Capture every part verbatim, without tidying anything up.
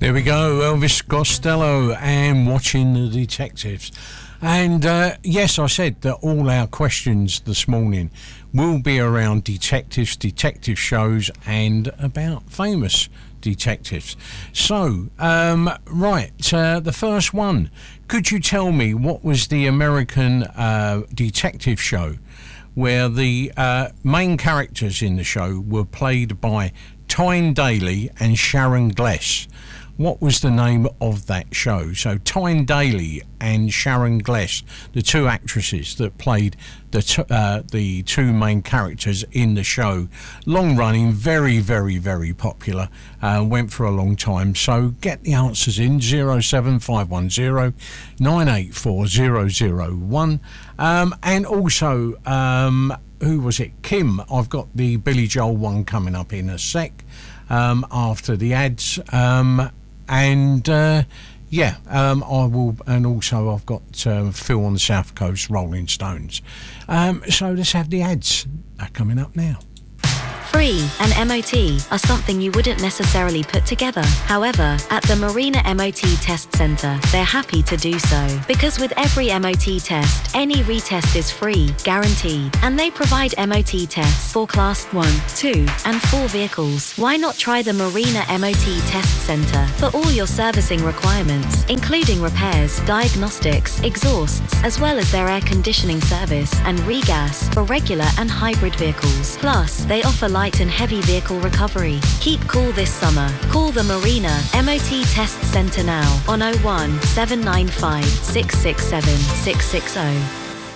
There we go, Elvis Costello and Watching the Detectives. And uh, yes, I said that all our questions this morning will be around detectives, detective shows, and about famous detectives. So, um, right, uh, the first one. Could you tell me what was the American uh, detective show where the uh, main characters in the show were played by Tyne Daly and Sharon Gless? What was the name of that show? So Tyne Daly and Sharon Gless, the two actresses that played the t- uh, the two main characters in the show. Long running, very, very, very popular. Uh, went for a long time. So get the answers in zero seven five one zero nine eight four zero zero one. Um, and also, um, who was it? Kim. I've got the Billy Joel one coming up in a sec um, after the ads. Um, And uh, yeah, um, I will, and also I've got uh, Phil on the South Coast, Rolling Stones. Um, so let's have the ads. They're coming up now. Free and M O T are something you wouldn't necessarily put together. However, at the Marina M O T Test Centre, they're happy to do so. Because with every M O T test, any retest is free, guaranteed. And they provide M O T tests for Class one, two, and four vehicles. Why not try the Marina M O T Test Centre for all your servicing requirements, including repairs, diagnostics, exhausts, as well as their air conditioning service and regas for regular and hybrid vehicles. Plus, they offer light and heavy vehicle recovery. Keep cool this summer. Call the Marina M O T Test Centre now on oh one seven nine five six six seven six six oh.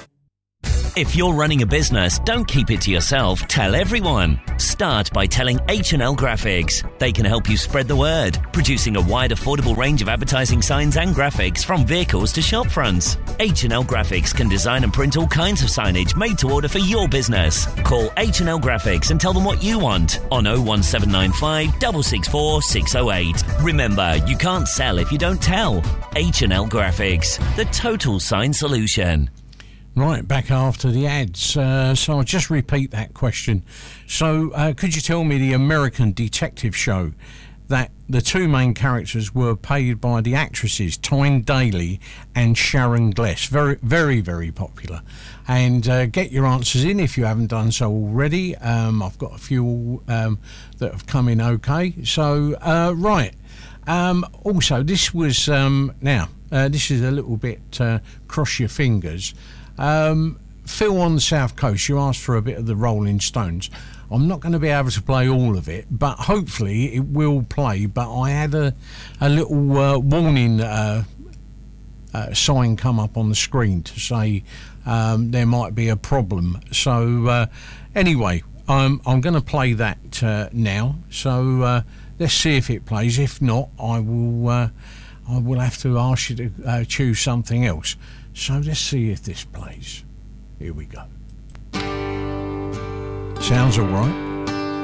If you're running a business, don't keep it to yourself. Tell everyone. Start by telling H and L Graphics. They can help you spread the word, producing a wide, affordable range of advertising signs and graphics from vehicles to shop fronts. H and L Graphics can design and print all kinds of signage made to order for your business. Call H and L Graphics and tell them what you want on oh one seven nine five six six four six oh eight. Remember, you can't sell if you don't tell. H and L Graphics, the total sign solution. Right, back after the ads. Uh, so I'll just repeat that question. So uh, could you tell me the American detective show that the two main characters were played by the actresses Tyne Daly and Sharon Gless? Very, very, very popular. And uh, get your answers in if you haven't done so already. Um, I've got a few um, that have come in okay. So, uh, right. Um, also, this was, um, now, uh, this is a little bit uh, cross your fingers. Um, Phil on the South Coast, you asked for a bit of the Rolling Stones. I'm not going to be able to play all of it, but hopefully it will play. But I had a, a little uh, warning uh, uh, sign come up on the screen to say um, there might be a problem. So uh, anyway, I'm, I'm going to play that uh, now. So uh, let's see if it plays. If not, I will, uh, I will have to ask you to uh, choose something else. So let's see if this plays. Here we go. Sounds all right.